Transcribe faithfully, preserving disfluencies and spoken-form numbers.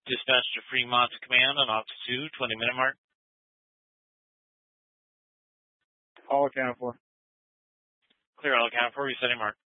Dispatch to Fremont to command on Ops two, twenty minute mark. All accounted for. Clear all accounted for, resetting mark.